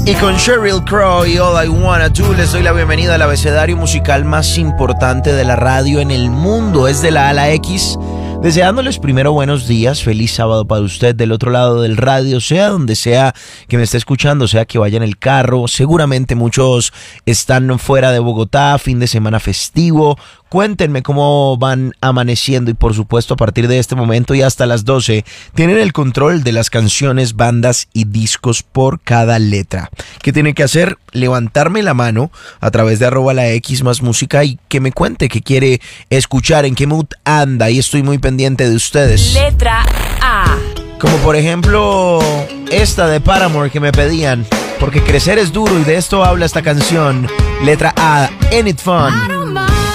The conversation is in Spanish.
Y con Sheryl Crow y All I Wanna Do les doy la bienvenida al abecedario musical más importante de la radio en el mundo. Es de la A a la X. Deseándoles primero buenos días, feliz sábado para usted del otro lado del radio, sea donde sea que me esté escuchando, sea que vaya en el carro. Seguramente muchos están fuera de Bogotá, fin de semana festivo. Cuéntenme cómo van amaneciendo y por supuesto a partir de este momento y hasta las 12 tienen el control de las canciones, bandas y discos por cada letra. ¿Qué tienen que hacer? Levantarme la mano a través de @lax más música y que me cuente qué quiere escuchar, en qué mood anda, y estoy muy pendiente de ustedes. Letra A. Como por ejemplo esta de Paramore que me pedían, porque crecer es duro y de esto habla esta canción. Letra A, Ain't It Fun.